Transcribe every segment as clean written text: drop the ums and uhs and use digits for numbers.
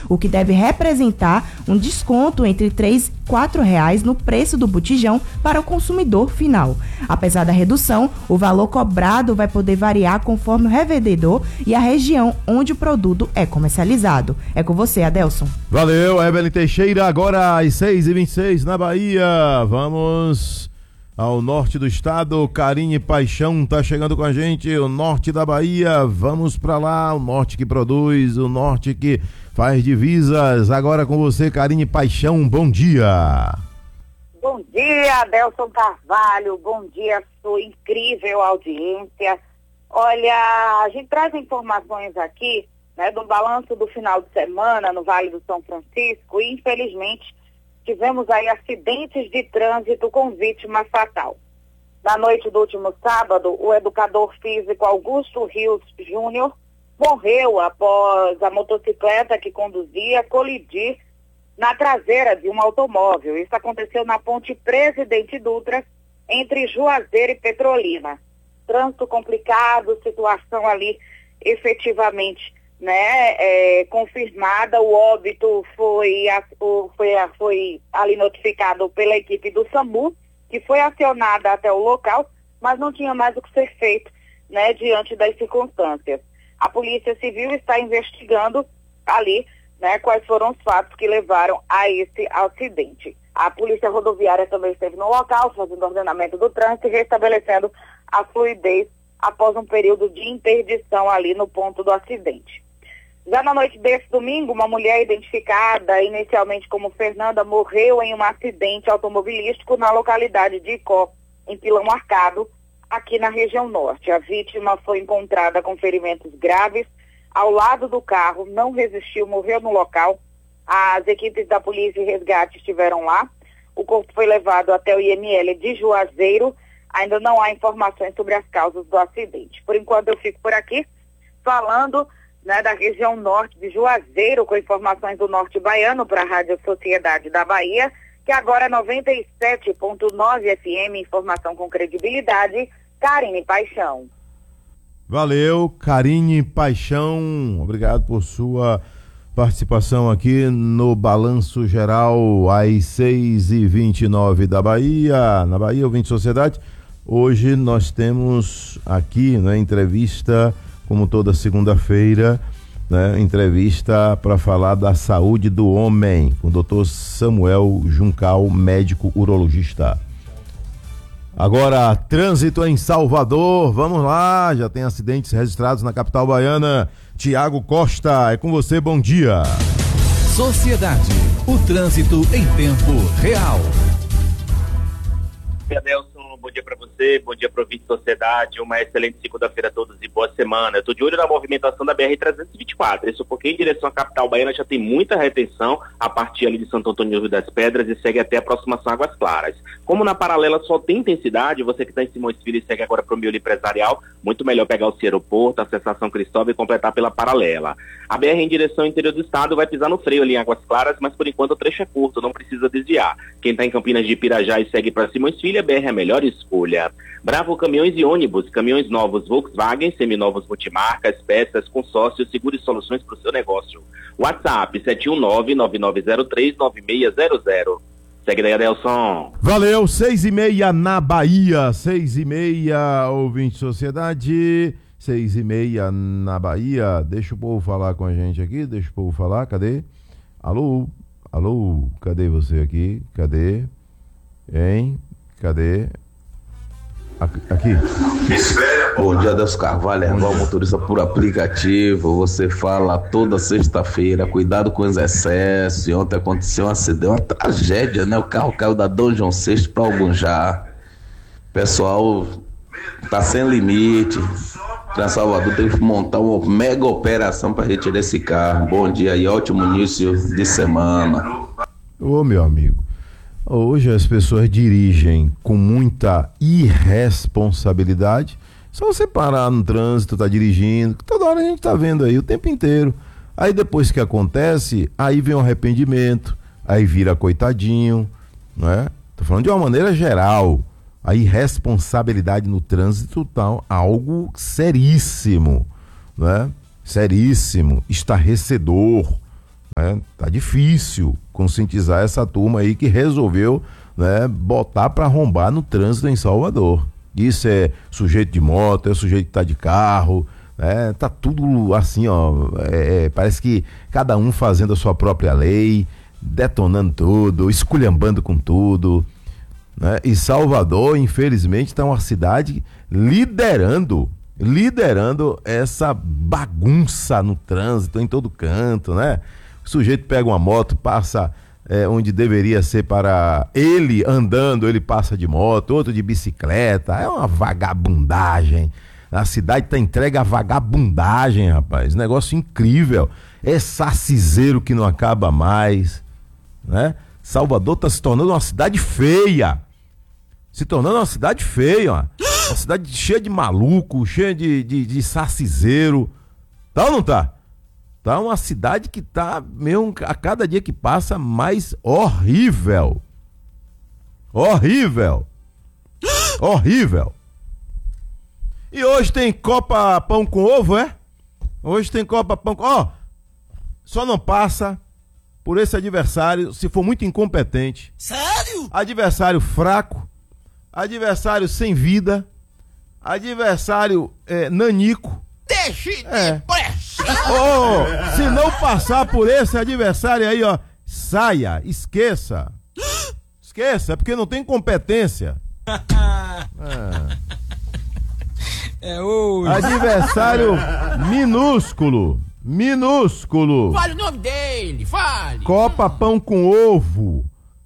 o que deve representar um desconto entre R$ 3 e R$ 4 no preço do botijão para o consumidor final. Apesar da redução, o valor cobrado vai poder variar conforme o revendedor e a região onde o produto é comercializado. É com você, Adelson. Valeu, Evelyn Teixeira. Agora às 6h26 na Bahia. Vamos ao norte do estado. Karine Paixão tá chegando com a gente. O norte da Bahia. Vamos para lá. O norte que produz, o norte que faz divisas. Agora com você, Karine Paixão. Bom dia. Bom dia, Adelson Carvalho. Bom dia, sua incrível audiência. Olha, a gente traz informações aqui, né, do balanço do final de semana no Vale do São Francisco e, infelizmente, tivemos aí acidentes de trânsito com vítima fatal. Na noite do último sábado, o educador físico Augusto Rios Júnior morreu após a motocicleta que conduzia colidir na traseira de um automóvel. Isso aconteceu na ponte Presidente Dutra, entre Juazeiro e Petrolina. Trânsito complicado, situação ali efetivamente, né, confirmada. O óbito foi ali notificado pela equipe do SAMU, que foi acionada até o local, mas não tinha mais o que ser feito, né, diante das circunstâncias. A Polícia Civil está investigando ali, né, quais foram os fatos que levaram a esse acidente. A Polícia Rodoviária também esteve no local, fazendo ordenamento do trânsito e restabelecendo a fluidez após um período de interdição ali no ponto do acidente. Já na noite desse domingo, uma mulher identificada inicialmente como Fernanda morreu em um acidente automobilístico na localidade de Icó, em Pilão Arcado, aqui na região norte. A vítima foi encontrada com ferimentos graves ao lado do carro, não resistiu, morreu no local. As equipes da Polícia e Resgate estiveram lá. O corpo foi levado até o IML de Juazeiro. Ainda não há informações sobre as causas do acidente. Por enquanto eu fico por aqui falando, né, da região norte de Juazeiro, com informações do norte baiano para a Rádio Sociedade da Bahia, que agora é 97.9 FM, informação com credibilidade. Karine Paixão. Valeu, Karine Paixão. Obrigado por sua participação aqui no Balanço Geral às 6h29 da Bahia, na Bahia Ouvinte Sociedade. Hoje nós temos aqui, né, entrevista, como toda segunda-feira, né, entrevista para falar da saúde do homem, com o Dr. Samuel Juncal, médico urologista. Agora, trânsito em Salvador, vamos lá, já tem acidentes registrados na capital baiana. Tiago Costa, é com você, bom dia. Sociedade, o trânsito em tempo real. Adelson, bom dia para você, bom dia para o Ouvinte Sociedade, uma excelente segunda-feira a todos e boa semana. Eu estou de olho na movimentação da BR-324, isso porque em direção à capital baiana já tem muita retenção a partir ali de Santo Antônio Rio das Pedras e segue até a aproximação Águas Claras. Como na paralela só tem intensidade, você que está em Simões Filho e segue agora para o miolo empresarial, muito melhor pegar o aeroporto, acessar São Cristóvão e completar pela paralela. A BR em direção ao interior do estado vai pisar no freio ali em Águas Claras, mas por enquanto o trecho é curto, não precisa desviar. Quem está em Campinas de Pirajá e segue para Simões Filho, a BR é a melhor escolha. Bravo Caminhões e Ônibus, caminhões novos Volkswagen, seminovos multimarcas, peças, consórcios, seguros e soluções para o seu negócio. WhatsApp 719-9903-9600. Segue daí, Adelson. Valeu, 6h30 na Bahia, 6h30, Ouvinte Sociedade, 6h30 na Bahia. Deixa o povo falar com a gente aqui, deixa o povo falar, cadê? Alô, alô, cadê você aqui? Cadê? Hein? Cadê? Aqui. Bom dia, Adelson Carvalho, Erval motorista por aplicativo. Você fala toda sexta-feira, cuidado com os excessos. E ontem aconteceu um acidente, uma tragédia, né? O carro caiu da Dom João VI para Albunjá. Pessoal, tá sem limite. Salvador teve que montar uma mega operação para retirar esse carro. Bom dia e ótimo início de semana. Ô, meu amigo, hoje as pessoas dirigem com muita irresponsabilidade. Só você parar no trânsito, tá dirigindo, toda hora a gente tá vendo aí o tempo inteiro. Aí depois que acontece, aí vem o arrependimento, aí vira coitadinho, não é? Tô falando de uma maneira geral. A irresponsabilidade no trânsito tá algo seríssimo, né? Seríssimo, estarrecedor. Tá difícil conscientizar essa turma aí que resolveu, né, botar para arrombar no trânsito em Salvador. Isso é sujeito de moto, é sujeito que tá de carro, né? Tá tudo assim, ó, parece que cada um fazendo a sua própria lei, detonando tudo, esculhambando com tudo, né? E Salvador, infelizmente, tá uma cidade liderando essa bagunça no trânsito em todo canto, né? O sujeito pega uma moto, passa onde deveria ser para ele andando, ele passa de moto, outro de bicicleta, é uma vagabundagem. A cidade tá entregue à vagabundagem, rapaz, negócio incrível, é saciseiro que não acaba mais, né? Salvador tá se tornando uma cidade feia, uma cidade cheia de maluco, cheia de saciseiro, tá ou não tá? Tá uma cidade que tá mesmo, a cada dia que passa, mais horrível. E hoje tem Copa Pão com Ovo, é? Hoje tem Copa Pão com... Ó, só não passa por esse adversário se for muito incompetente. Sério? Adversário fraco, adversário sem vida, adversário nanico. Deixe de pressa! Se não passar por esse adversário aí, ó, saia, esqueça, é porque não tem competência. Hoje. Adversário minúsculo. Fale o nome dele, fale. Copa Pão com Ovo.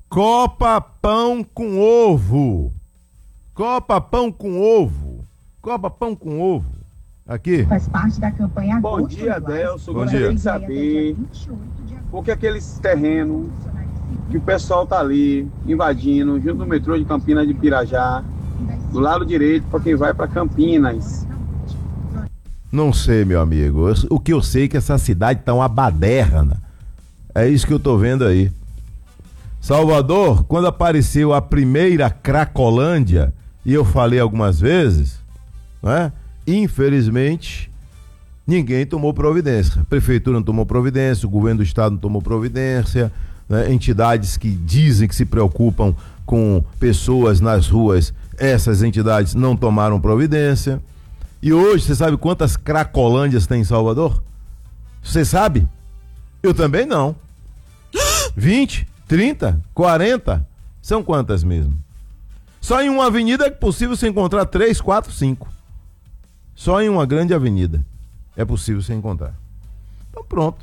Aqui. Faz parte da campanha. Bom dia, Adelson. Bom Gostaria dia. de saber por que aqueles terrenos que o pessoal tá ali invadindo, junto do metrô de Campinas de Pirajá, do lado direito para quem vai para Campinas. Não sei, meu amigo. O que eu sei é que essa cidade tá uma baderna. É isso que eu tô vendo aí. Salvador, quando apareceu a primeira Cracolândia, e eu falei algumas vezes, né? Infelizmente, ninguém tomou providência. A prefeitura não tomou providência, o governo do estado não tomou providência, né? Entidades que dizem que se preocupam com pessoas nas ruas, essas entidades não tomaram providência. E hoje, você sabe quantas Cracolândias tem em Salvador? Você sabe? Eu também não. 20, 30, 40? São quantas mesmo? Só em uma avenida é possível se encontrar 3, 4, 5. Só em uma grande avenida é possível se encontrar. Então pronto.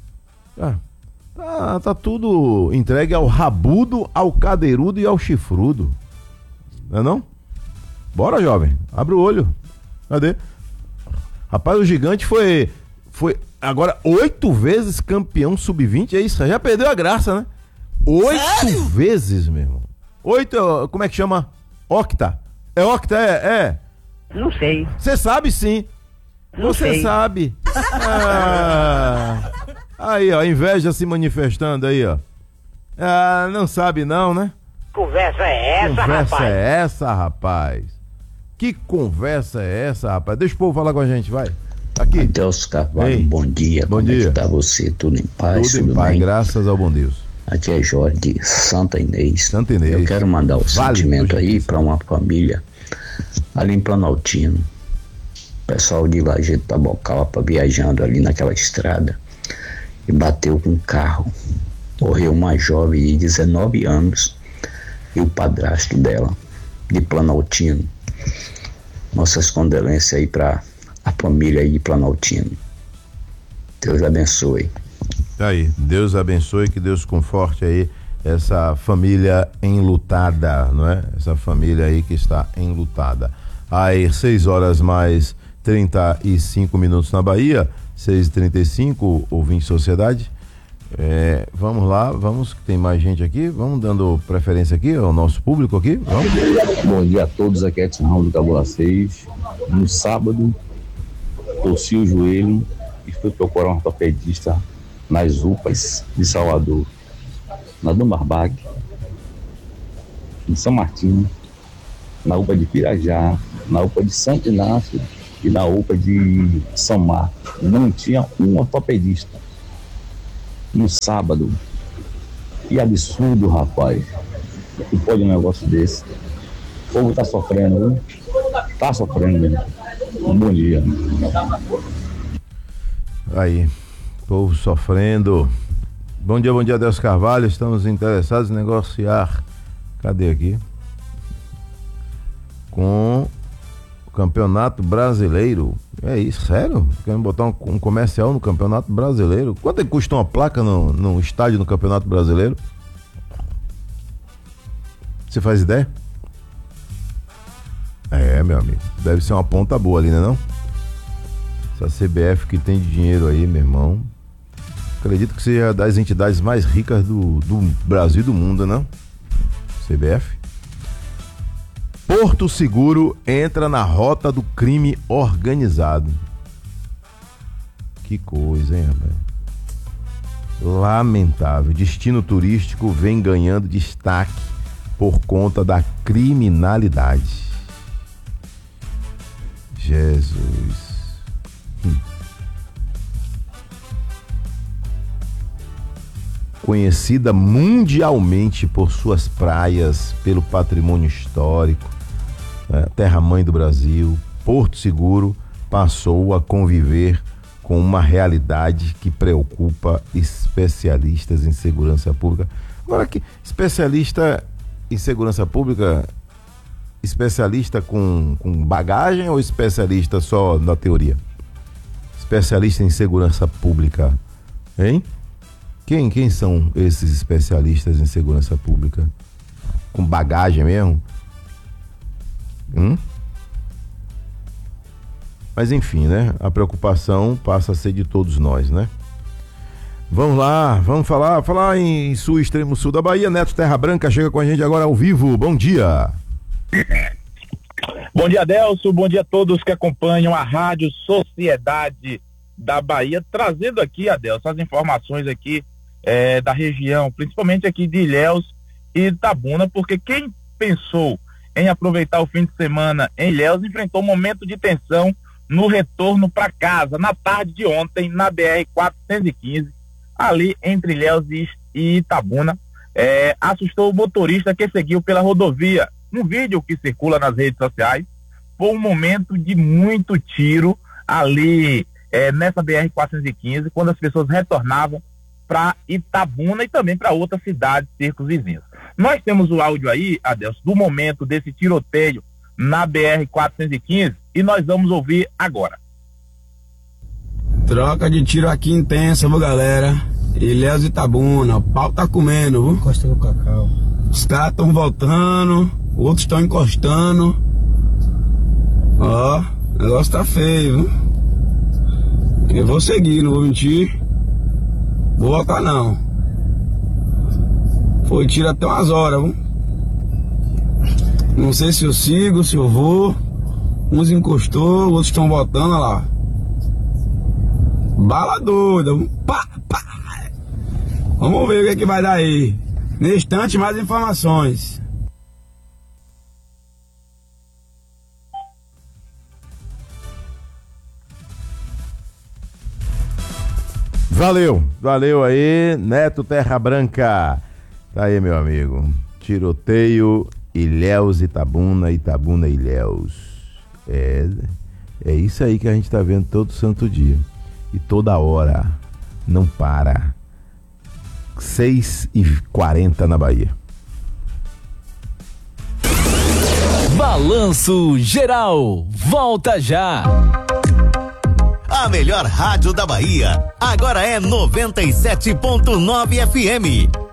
Tá tudo entregue ao rabudo, ao cadeirudo e ao chifrudo. Não é não? Bora, jovem. Abre o olho. Cadê? Rapaz, o Gigante foi agora 8 vezes campeão sub-20, é isso? Já perdeu a graça, né? 8 vezes, meu irmão. 8, como é que chama? Octa. É octa, é? Não sei. Você sabe sim. Você sabe. Aí, ó, inveja se manifestando aí, ó. Não sabe não, né? Conversa é essa, rapaz? Conversa é essa, rapaz? Que conversa é essa, rapaz? Deixa o povo falar com a gente, vai. Aqui. Adelson Carvalho, bom dia. Bom Como dia. é que tá você? Tudo em paz? Tudo em paz, bem? graças ao bom Deus. Aqui é Jorge de Santa Inês. Santa Inês. Eu quero mandar o sentimento aí para uma família ali em Planaltino. O pessoal de Lajeado Tabocalpa viajando ali naquela estrada e bateu com um carro. Morreu uma jovem de 19 anos e o padrasto dela, de Planaltino. Nossas condolências aí para a família aí de Planaltino. Deus abençoe. Tá aí, Deus abençoe, que Deus conforte aí essa família enlutada, não é? Essa família aí que está enlutada. Aí, 6 horas mais 35 minutos na Bahia, 6h35, ouvinte Sociedade. Vamos lá, que tem mais gente aqui, vamos dando preferência aqui ao nosso público aqui, vamos. Bom dia a todos, aqui é Edson Raul do Cabula 6. No sábado, torci o joelho e fui procurar um ortopedista nas UPAs de Salvador, na Dom Barbag, em São Martinho, na UPA de Pirajá, na UPA de Santo Inácio e na UPA de São Marcos. Não tinha um ortopedista. no sábado. Que absurdo, rapaz. Que pode um negócio desse? O povo tá sofrendo, viu? Tá sofrendo mesmo. Um bom dia. Aí, povo sofrendo. Bom dia, Deus Carvalho. Estamos interessados em negociar. Cadê aqui? Com o Campeonato Brasileiro. É isso, sério? Querem botar um comercial no Campeonato Brasileiro? Quanto é que custa uma placa no estádio do Campeonato Brasileiro? Você faz ideia? É, meu amigo. Deve ser uma ponta boa ali, né não? Essa CBF que tem de dinheiro aí, meu irmão. Acredito que seja das entidades mais ricas do Brasil e do mundo, não? CBF. Porto Seguro entra na rota do crime organizado. Que coisa, hein, rapaz? Lamentável. Destino turístico vem ganhando destaque por conta da criminalidade. Jesus. Conhecida mundialmente por suas praias, pelo patrimônio histórico, terra-mãe do Brasil, Porto Seguro passou a conviver com uma realidade que preocupa especialistas em segurança pública. Agora, que especialista em segurança pública, especialista com bagagem ou especialista só na teoria? Especialista em segurança pública, hein? Quem são esses especialistas em segurança pública? Com bagagem mesmo? Mas enfim, né? A preocupação passa a ser de todos nós, né? Vamos lá, vamos falar em sul, extremo sul da Bahia. Neto Terra Branca chega com a gente agora ao vivo. Bom dia. Bom dia, Adelso. Bom dia a todos que acompanham a Rádio Sociedade da Bahia, trazendo aqui, Adelso, as informações aqui da região, principalmente aqui de Ilhéus e Itabuna, porque quem pensou em aproveitar o fim de semana em Ilhéus enfrentou um momento de tensão no retorno para casa, na tarde de ontem, na BR-415, ali entre Ilhéus e Itabuna. Assustou o motorista que seguiu pela rodovia. No vídeo que circula nas redes sociais, foi um momento de muito tiro ali nessa BR-415, quando as pessoas retornavam para Itabuna e também para outras cidades circunvizinhas. Nós temos o áudio aí, Adelso, do momento desse tiroteio na BR-415 e nós vamos ouvir agora. Troca de tiro aqui intensa, viu, galera? Ilhéus e Itabuna, o pau tá comendo, viu? Costa do Cacau. Os caras estão voltando, outros estão encostando. Ó, o negócio tá feio, viu? Eu vou seguir, não vou mentir. Vou voltar não. Foi tiro até umas horas, viu? Não sei se eu sigo, se eu vou. Uns encostou, outros estão voltando, olha lá. Bala doida, viu? Pá, pá. Vamos ver o que vai dar aí. No instante, mais informações. Valeu aí, Neto Terra Branca. Tá aí, meu amigo. Tiroteio, Ilhéus, Itabuna, Itabuna, Ilhéus. É isso aí que a gente tá vendo todo santo dia. E toda hora. Não para. 6h40 na Bahia. Balanço Geral. Volta já. A melhor rádio da Bahia. Agora é 97.9 FM.